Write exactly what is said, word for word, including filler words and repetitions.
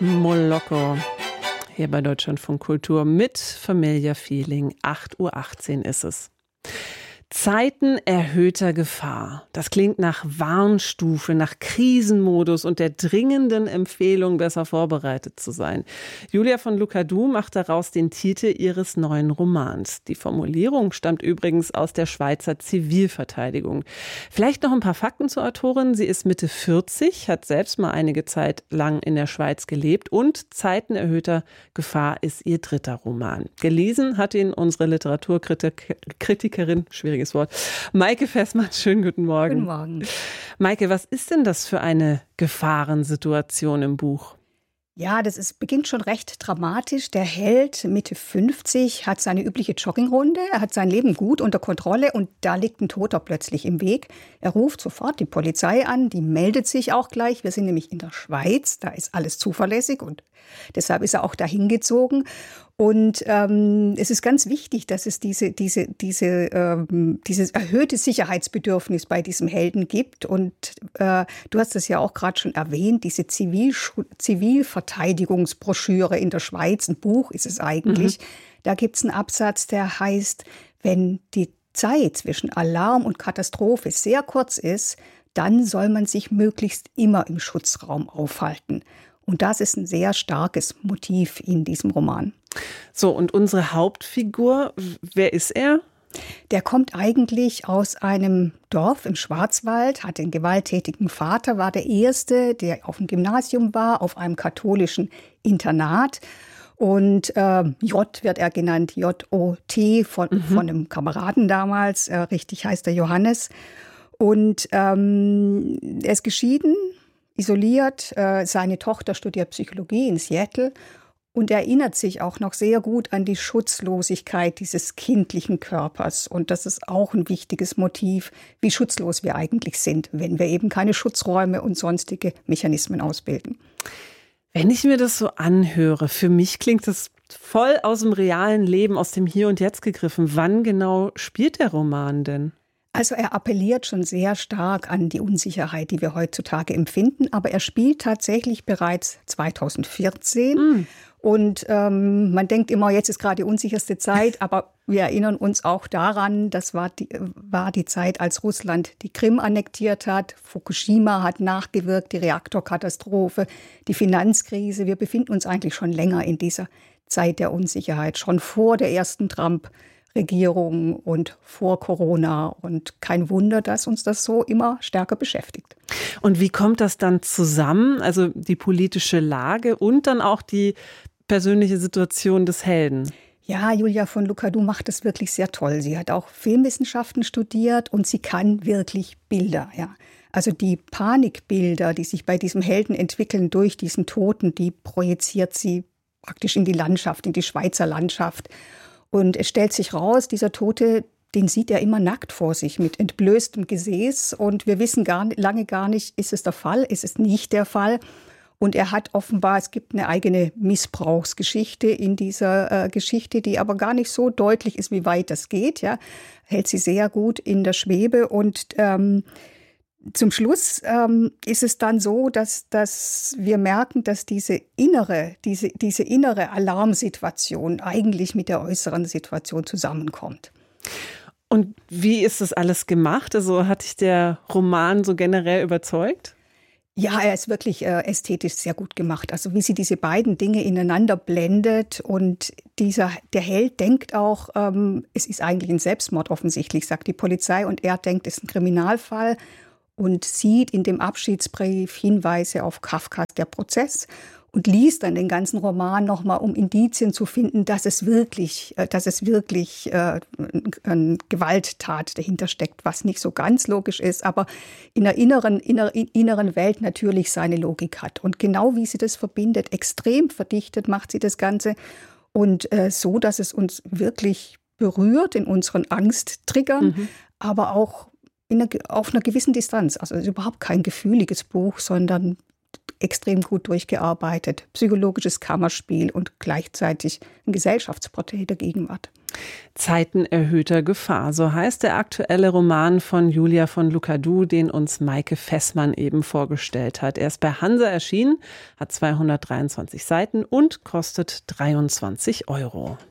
Moloko hier bei Deutschlandfunk Kultur mit Familia Feeling. acht Uhr achtzehn ist es. Zeiten erhöhter Gefahr. Das klingt nach Warnstufe, nach Krisenmodus und der dringenden Empfehlung, besser vorbereitet zu sein. Julia von Lucadou macht daraus den Titel ihres neuen Romans. Die Formulierung stammt übrigens aus der Schweizer Zivilverteidigung. Vielleicht noch ein paar Fakten zur Autorin. Sie ist Mitte vierzig, hat selbst mal einige Zeit lang in der Schweiz gelebt und Zeiten erhöhter Gefahr ist ihr dritter Roman. Gelesen hat ihn unsere Literaturkritikerin, schwierig Wort. Maike Fessmann, schönen guten Morgen. Guten Morgen. Maike, was ist denn das für eine Gefahrensituation im Buch? Ja, das ist, beginnt schon recht dramatisch. Der Held, Mitte fünfzig, hat seine übliche Joggingrunde. Er hat sein Leben gut unter Kontrolle und da liegt ein Toter plötzlich im Weg. Er ruft sofort die Polizei an, die meldet sich auch gleich. Wir sind nämlich in der Schweiz, da ist alles zuverlässig und deshalb ist er auch dahin gezogen. Und ähm, es ist ganz wichtig, dass es diese, diese, diese, ähm, dieses erhöhte Sicherheitsbedürfnis bei diesem Helden gibt. Und äh, du hast es ja auch gerade schon erwähnt, diese Zivil- Zivilverteidigungsbroschüre in der Schweiz, ein Buch ist es eigentlich. Mhm. Da gibt es einen Absatz, der heißt, wenn die Zeit zwischen Alarm und Katastrophe sehr kurz ist, dann soll man sich möglichst immer im Schutzraum aufhalten. Und das ist ein sehr starkes Motiv in diesem Roman. So, und unsere Hauptfigur, wer ist er? Der kommt eigentlich aus einem Dorf im Schwarzwald, hat einen gewalttätigen Vater, war der Erste, der auf dem Gymnasium war, auf einem katholischen Internat. Und äh, J wird er genannt, J O T, von, mhm. von einem Kameraden damals, äh, richtig heißt er Johannes. Und ähm, er ist geschieden, isoliert, äh, seine Tochter studiert Psychologie in Seattle. Und er erinnert sich auch noch sehr gut an die Schutzlosigkeit dieses kindlichen Körpers. Und das ist auch ein wichtiges Motiv, wie schutzlos wir eigentlich sind, wenn wir eben keine Schutzräume und sonstige Mechanismen ausbilden. Wenn ich mir das so anhöre, für mich klingt das voll aus dem realen Leben, aus dem Hier und Jetzt gegriffen. Wann genau spielt der Roman denn? Also er appelliert schon sehr stark an die Unsicherheit, die wir heutzutage empfinden. Aber er spielt tatsächlich bereits zweitausendvierzehn. Mm. Und ähm, man denkt immer, jetzt ist gerade die unsicherste Zeit, aber wir erinnern uns auch daran, das war die, war die Zeit, als Russland die Krim annektiert hat. Fukushima hat nachgewirkt, die Reaktorkatastrophe, die Finanzkrise. Wir befinden uns eigentlich schon länger in dieser Zeit der Unsicherheit, schon vor der ersten Trump-Regierung und vor Corona. Und kein Wunder, dass uns das so immer stärker beschäftigt. Und wie kommt das dann zusammen? Also die politische Lage und dann auch die persönliche Situation des Helden? Ja, Julia von Lucadou macht das wirklich sehr toll. Sie hat auch Filmwissenschaften studiert und sie kann wirklich Bilder. Ja. Also die Panikbilder, die sich bei diesem Helden entwickeln durch diesen Toten, die projiziert sie praktisch in die Landschaft, in die Schweizer Landschaft. Und es stellt sich raus, dieser Tote, den sieht er immer nackt vor sich mit entblößtem Gesäß. Und wir wissen gar, lange gar nicht, ist es der Fall, ist es nicht der Fall. Und er hat offenbar, es gibt eine eigene Missbrauchsgeschichte in dieser äh, Geschichte, die aber gar nicht so deutlich ist, wie weit das geht. Ja, hält sie sehr gut in der Schwebe. Und ähm, zum Schluss ähm, ist es dann so, dass, dass wir merken, dass diese innere, diese, diese innere Alarmsituation eigentlich mit der äußeren Situation zusammenkommt. Und wie ist das alles gemacht? Also hat dich der Roman so generell überzeugt? Ja, er ist wirklich äh, ästhetisch sehr gut gemacht. Also wie sie diese beiden Dinge ineinander blendet und dieser der Held denkt auch, ähm, es ist eigentlich ein Selbstmord offensichtlich, sagt die Polizei, und er denkt, es ist ein Kriminalfall und sieht in dem Abschiedsbrief Hinweise auf Kafkas Der Prozess und liest dann den ganzen Roman nochmal, um Indizien zu finden, dass es wirklich, dass es wirklich äh, eine Gewalttat dahinter steckt, was nicht so ganz logisch ist, aber in der inneren, inner, inneren Welt natürlich seine Logik hat. Und genau wie sie das verbindet, extrem verdichtet macht sie das Ganze und äh, so, dass es uns wirklich berührt in unseren Angsttriggern, mhm. aber auch in einer, auf einer gewissen Distanz. Also es ist überhaupt kein gefühliges Buch, sondern extrem gut durchgearbeitet. Psychologisches Kammerspiel und gleichzeitig ein Gesellschaftsporträt der Gegenwart. Zeiten erhöhter Gefahr, so heißt der aktuelle Roman von Julia von Lucadou, den uns Maike Fessmann eben vorgestellt hat. Er ist bei Hansa erschienen, hat zweihundertdreiundzwanzig Seiten und kostet dreiundzwanzig Euro.